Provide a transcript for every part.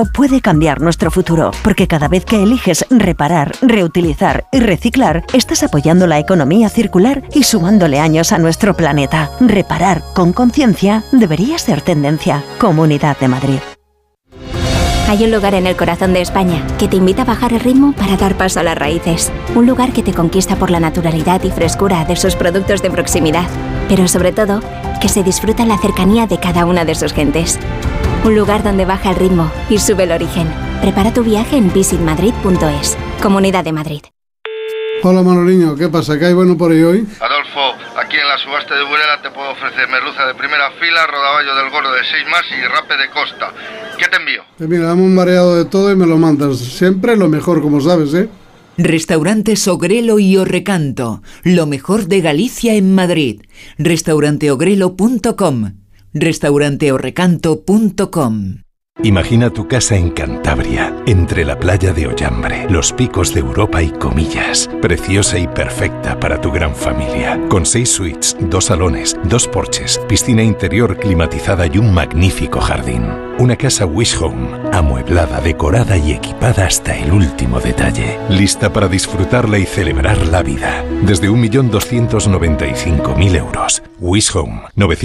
pasado puede cambiar nuestro futuro, porque cada vez que eliges reparar, reutilizar y reciclar, estás apoyando la economía circular y sumándole años a nuestro planeta. Reparar con conciencia debería ser tendencia. Comunidad de Madrid. Hay un lugar en el corazón de España que te invita a bajar el ritmo para dar paso a las raíces. Un lugar que te conquista por la naturalidad y frescura de sus productos de proximidad, pero sobre todo, que se disfruta la cercanía de cada una de sus gentes. Un lugar donde baja el ritmo y sube el origen. Prepara tu viaje en visitmadrid.es. Comunidad de Madrid. Hola Manoliño, ¿qué pasa? ¿Qué hay bueno por ahí hoy? Adolfo, aquí en la subasta de Burela te puedo ofrecer merluza de primera fila, rodaballo del gordo de 6 más y rape de costa. ¿Qué te envío? Mira, dame un mareado de todo y me lo mandas. Siempre lo mejor, como sabes, ¿eh? Restaurantes Ogrelo y Orrecanto, lo mejor de Galicia en Madrid. Restauranteogrelo.com, restauranteorrecanto.com. Imagina tu casa en Cantabria, entre la playa de Ollambre, los picos de Europa y Comillas. Preciosa y perfecta para tu gran familia. Con 6 suites, 2 salones, 2 porches, piscina interior climatizada y un magnífico jardín. Una casa Wish Home, amueblada, decorada y equipada hasta el último detalle. Lista para disfrutarla y celebrar la vida. Desde 1.295.000 euros. Wish Home,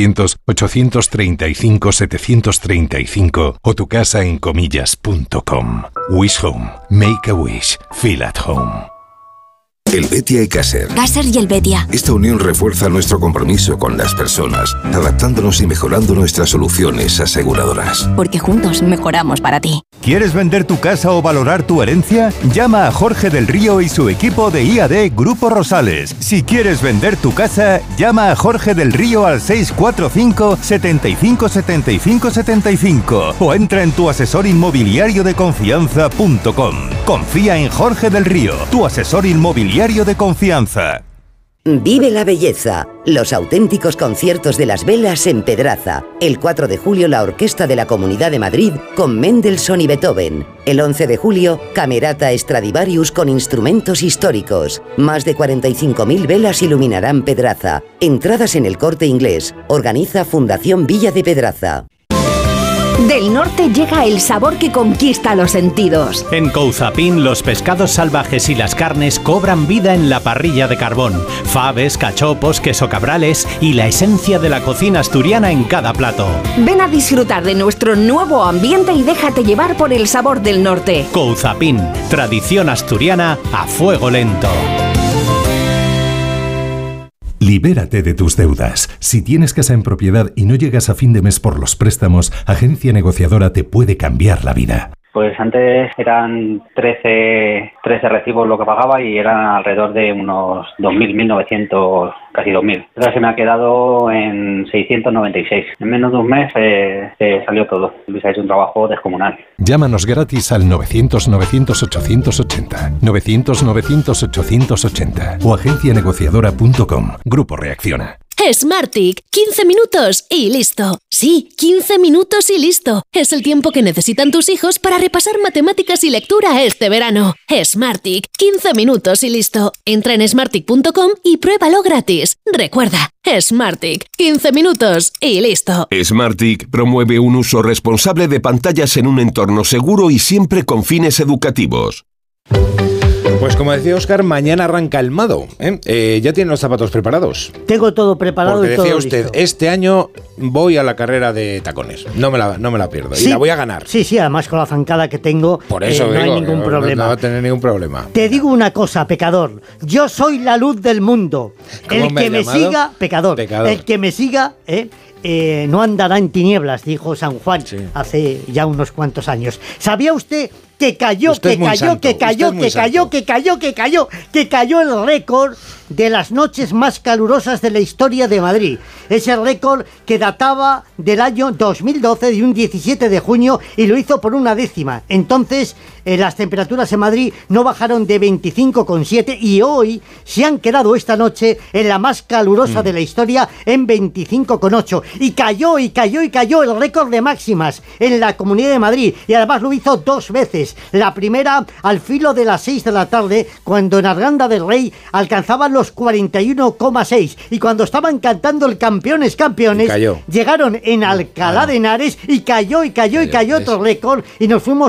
900-835-735 o tu casa en comillas.com. Wish Home. Make a wish. Feel at home. El Betia y Caser. Caser y el Betia. Esta unión refuerza nuestro compromiso con las personas, adaptándonos y mejorando nuestras soluciones aseguradoras. Porque juntos mejoramos para ti. ¿Quieres vender tu casa o valorar tu herencia? Llama a Jorge del Río y su equipo de IAD Grupo Rosales. Si quieres vender tu casa, llama a Jorge del Río al 645 75 75 75 o entra en tuasesorinmobiliariodeconfianza.com. Confía en Jorge del Río, tu asesor inmobiliario de confianza. Vive la belleza. Los auténticos conciertos de las velas en Pedraza. El 4 de julio la Orquesta de la Comunidad de Madrid con Mendelssohn y Beethoven. El 11 de julio, Camerata Stradivarius con instrumentos históricos. Más de 45.000 velas iluminarán Pedraza. Entradas en El Corte Inglés. Organiza Fundación Villa de Pedraza. Del norte llega el sabor que conquista los sentidos. En Couzapin, los pescados salvajes y las carnes cobran vida en la parrilla de carbón. Faves, cachopos, queso cabrales y la esencia de la cocina asturiana en cada plato. Ven a disfrutar de nuestro nuevo ambiente y déjate llevar por el sabor del norte. Couzapin, tradición asturiana a fuego lento. Libérate de tus deudas. Si tienes casa en propiedad y no llegas a fin de mes por los préstamos, Agencia Negociadora te puede cambiar la vida. Pues antes eran 13 recibos lo que pagaba y eran alrededor de unos 2.000, 1.900, casi 2.000. Ahora se me ha quedado en 696. En menos de un mes se salió todo. Luis ha hecho un trabajo descomunal. Llámanos gratis al 900-900-880, 900-900-880 o agencianegociadora.com. Grupo Reacciona. Smartick, 15 minutos y listo. Sí, 15 minutos y listo. Es el tiempo que necesitan tus hijos para repasar matemáticas y lectura este verano. Smartick, 15 minutos y listo. Entra en smartick.com y pruébalo gratis. Recuerda, Smartick, 15 minutos y listo. Smartick promueve un uso responsable de pantallas en un entorno seguro y siempre con fines educativos. Pues como decía Óscar, mañana arranca el Mado, ¿eh? ¿Ya tienen los zapatos preparados? Tengo todo preparado. Porque y todo decía usted, listo. Este año voy a la carrera de tacones. No me la pierdo. Sí, y la voy a ganar. Sí, además con la zancada que tengo, por eso no hay ningún problema. No va a tener ningún problema. Te digo una cosa, pecador. Yo soy la luz del mundo. El que me siga, pecador. El que me siga, no andará en tinieblas, dijo San Juan hace ya unos cuantos años. ¿Sabía usted que cayó el récord de las noches más calurosas de la historia de Madrid? Ese récord que databa del año 2012, de un 17 de junio, y lo hizo por una décima. Entonces, las temperaturas en Madrid no bajaron de 25,7 y hoy se han quedado esta noche en la más calurosa de la historia en 25,8. Y cayó el récord de máximas en la Comunidad de Madrid, y además lo hizo 2 veces. La primera al filo de las 6 de la tarde, cuando en Arganda del Rey alcanzaban los 41,6, y cuando estaban cantando el Campeones, llegaron en Alcalá de Henares y cayó otro récord y nos fuimos